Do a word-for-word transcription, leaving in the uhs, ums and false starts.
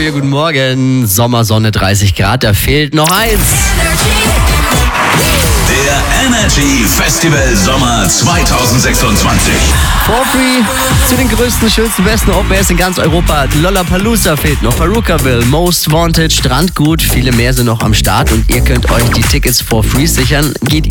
hier, guten Morgen. Sommersonne, dreißig Grad, da fehlt noch eins. Der Energy Festival Sommer zweitausendsechsundzwanzig. For free zu den größten, schönsten, besten Open Airs in ganz Europa. Lollapalooza fehlt noch, Faroukaville, Most Wanted, Strandgut, viele mehr sind noch am Start und ihr könnt euch die Tickets for free sichern. Geht